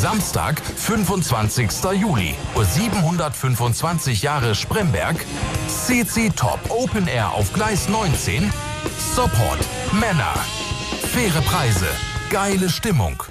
Samstag, 25. Juli, 725 Jahre Spremberg, CC Top Open Air auf Gleis 19, Support Männer, faire Preise, geile Stimmung.